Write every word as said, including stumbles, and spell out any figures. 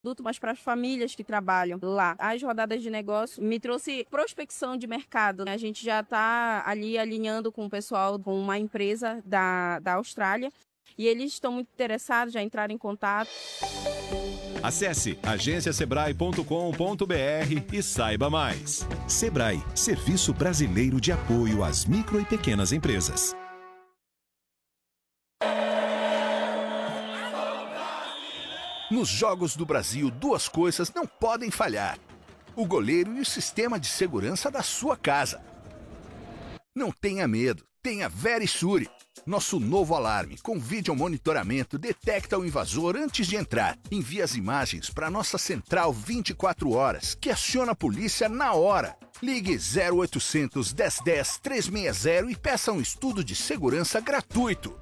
mas para as famílias que trabalham lá. As rodadas de negócio me trouxe prospecção de mercado. A gente já está ali alinhando com o pessoal, com uma empresa da, da Austrália, e eles estão muito interessados, já entraram em contato. Acesse agência sebrae ponto com ponto br e saiba mais. Sebrae, Serviço Brasileiro de Apoio às Micro e Pequenas Empresas. Nos Jogos do Brasil, duas coisas não podem falhar: o goleiro e o sistema de segurança da sua casa. Não tenha medo, tenha Verisure. Nosso novo alarme com vídeo monitoramento detecta o invasor antes de entrar. Envia as imagens para nossa central vinte e quatro horas, que aciona a polícia na hora. Ligue zero oitocentos, dez dez, trezentos e sessenta e peça um estudo de segurança gratuito.